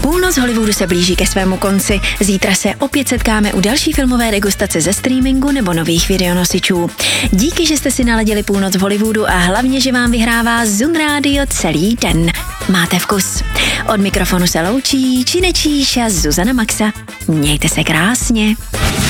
Půlnoc Hollywoodu se blíží ke svému konci. Zítra se opět setkáme u další filmové degustace ze streamingu nebo nových videonosičů. Díky, že jste si naladili Půlnoc v Hollywoodu a hlavně, že vám vyhrává Zun Radio celý den. Máte vkus. Od mikrofonu se loučí Činečíš a Zuzana Maxa. Mějte se krásně.